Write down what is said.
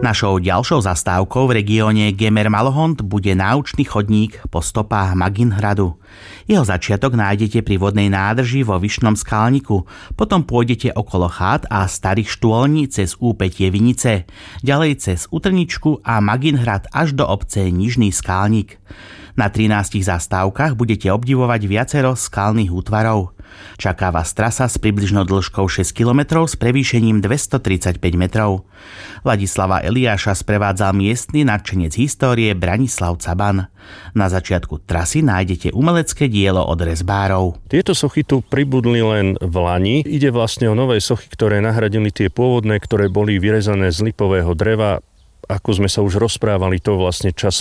Našou ďalšou zastávkou v regióne Gemer-Malohont bude náučný chodník po stopách Maginhradu. Jeho začiatok nájdete pri vodnej nádrži vo Vyšnom Skalniku, potom pôjdete okolo chát a starých štôlní cez úpätie Vinice, ďalej cez Utrničku a Maginhrad až do obce Nižný Skalník. Na 13 zastávkach budete obdivovať viacero skalných útvarov. Čaká vás trasa s približnou dĺžkou 6 km s prevýšením 235 metrov. Ladislava Eliáša sprevádzal miestny nadšenec histórie Branislav Caban. Na začiatku trasy nájdete umelecké dielo od rezbárov. Tieto sochy tu pribudli len v lani. Ide vlastne o nové sochy, ktoré nahradili tie pôvodné, ktoré boli vyrezané z lipového dreva. Ako sme sa už rozprávali, to vlastne časom